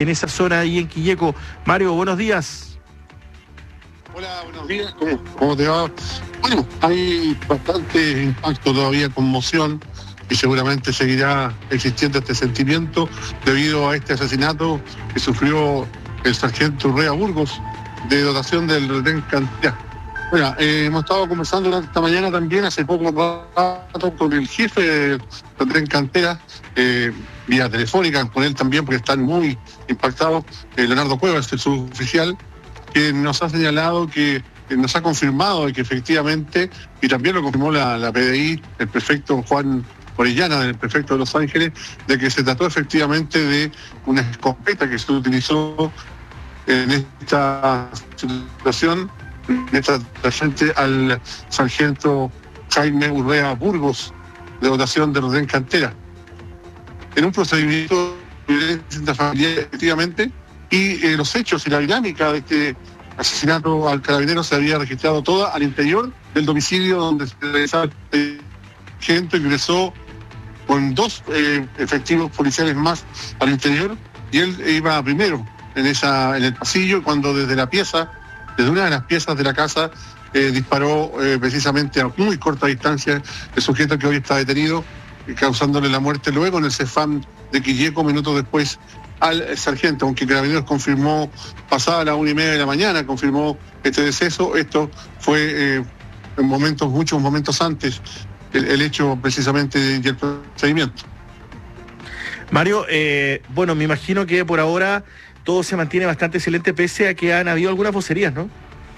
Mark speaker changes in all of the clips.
Speaker 1: en esa zona ahí en Quilleco. Mario, buenos días.
Speaker 2: Hola, buenos días. ¿Cómo te va? Bueno, hay bastante impacto todavía, conmoción, y seguramente seguirá existiendo este sentimiento debido a este asesinato que sufrió el sargento Urrea Burgos, de dotación del retén Cantera. Bueno, hemos estado conversando durante esta mañana también, hace poco rato, con el jefe del retén Cantera, vía telefónica, con él también, porque están muy impactados, Leonardo Cuevas, el suboficial, que nos ha señalado nos ha confirmado que efectivamente, y también lo confirmó la PDI, el prefecto Juan Orellana, el prefecto de Los Ángeles, de que se trató efectivamente de una escopeta que se utilizó en esta situación, frente al sargento Jaime Urrea Burgos, de dotación de retén Cantera, en un procedimiento de violencia intrafamiliar, efectivamente, y los hechos y la dinámica de este asesinato al carabinero se había registrado toda al interior del domicilio donde se realizaba el sargento. Ingresó con 2 efectivos policiales más al interior, y él iba primero en el pasillo, cuando desde una de las piezas de la casa, disparó precisamente a muy corta distancia el sujeto que hoy está detenido, causándole la muerte luego en el CEFAM de Quilleco, minutos después, al sargento. Aunque Carabineros confirmó, pasada las 1:30 de la mañana, confirmó este deceso. Esto fue muchos momentos antes, el hecho precisamente y el procedimiento.
Speaker 1: Mario, bueno, me imagino que por ahora todo se mantiene bastante excelente, pese a que han habido algunas vocerías, ¿no?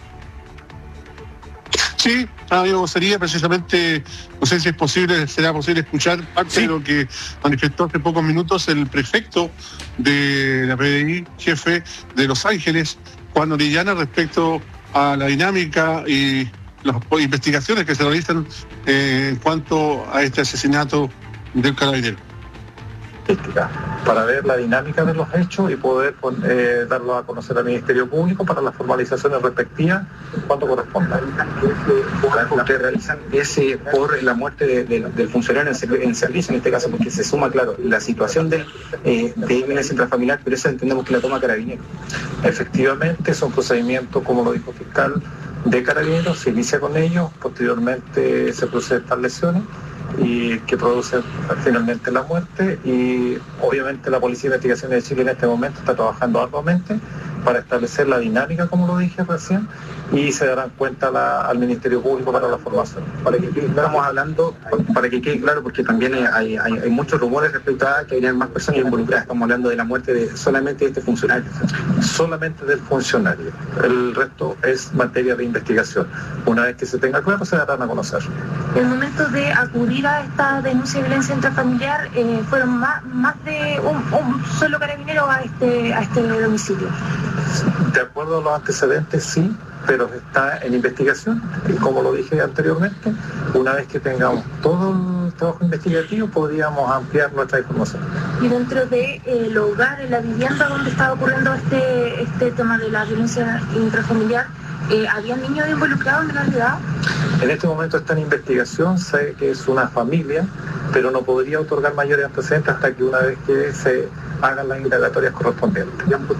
Speaker 2: Sí, ha habido vocería, precisamente, no sé si será posible escuchar parte de lo que manifestó hace pocos minutos el prefecto de la PDI, jefe de Los Ángeles, Juan Orellana, respecto a la dinámica y las investigaciones que se realizan en cuanto a este asesinato del carabinero.
Speaker 3: Para ver la dinámica de los hechos y poder darlo a conocer al Ministerio Público para las formalizaciones respectivas cuando corresponda. Ustedes realizan ese por la muerte del funcionario en servicio, en este caso, porque se suma, claro, la situación de violencia intrafamiliar, pero eso entendemos que la toma Carabineros. Efectivamente, son procedimientos, como lo dijo el fiscal, de Carabineros, se inicia con ellos, posteriormente se proceden estas lesiones y que producen finalmente la muerte, y obviamente la Policía de Investigaciones de Chile en este momento está trabajando arduamente para establecer la dinámica, como lo dije recién, y se darán cuenta al Ministerio Público para la formación. Estamos hablando, para que quede claro, porque también hay muchos rumores respecto a que habrían más personas involucradas. Estamos hablando de la muerte solamente de este funcionario. Solamente del funcionario. El resto es materia de investigación. Una vez que se tenga claro, se darán a conocer.
Speaker 4: En el momento de acudir a esta denuncia de violencia intrafamiliar, fueron más de un solo carabinero a este domicilio.
Speaker 3: De acuerdo a los antecedentes, sí, pero está en investigación, y como lo dije anteriormente, una vez que tengamos todo el trabajo investigativo podríamos ampliar nuestra información.
Speaker 4: Y dentro del hogar, en la vivienda donde estaba ocurriendo este tema de la violencia intrafamiliar, ¿había niños involucrados, menores de edad?
Speaker 3: En este momento está en investigación, sé que es una familia, pero no podría otorgar mayores antecedentes hasta que una vez que se hagan las indagatorias correspondientes.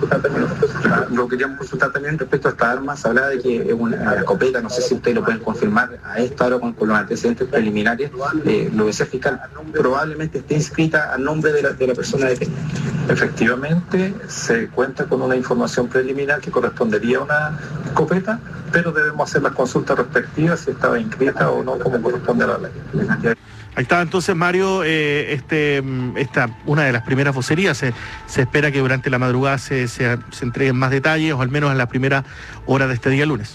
Speaker 3: Lo queríamos consultar también respecto a estas armas. Se hablaba de que es una escopeta, no sé si ustedes lo pueden confirmar a esto ahora con los antecedentes preliminares. Lo decía el fiscal, probablemente esté inscrita a nombre de la persona detenida. Efectivamente, se cuenta con una información preliminar que correspondería a una escopeta, pero debemos hacer las consultas respectivas si estaba inscrita o no, como corresponde a la ley.
Speaker 1: Ahí está entonces, Mario, una de las primeras vocerías. Se espera que durante la madrugada se entreguen más detalles, o al menos en la primera hora de este día lunes.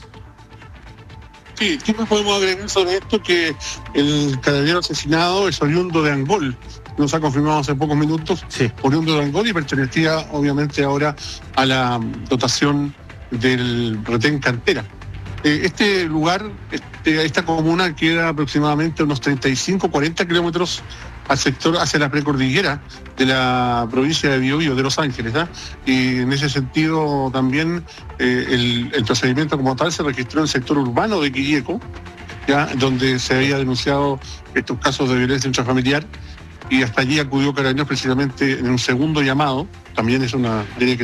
Speaker 2: Sí, ¿qué más podemos agregar sobre esto? Que el carabinero asesinado es oriundo de Angol. Nos ha confirmado hace pocos minutos, sí, oriundo de Angol, y pertenecía obviamente ahora a la dotación del retén Cantera. Este lugar, esta comuna, queda aproximadamente unos 35-40 kilómetros al sector hacia la precordillera de la provincia de Biobío, de Los Ángeles, ¿eh? Y en ese sentido también el procedimiento como tal se registró en el sector urbano de Quilleco, ¿ya? Donde se había denunciado estos casos de violencia intrafamiliar, y hasta allí acudió Carabineros precisamente en un segundo llamado. También es una línea que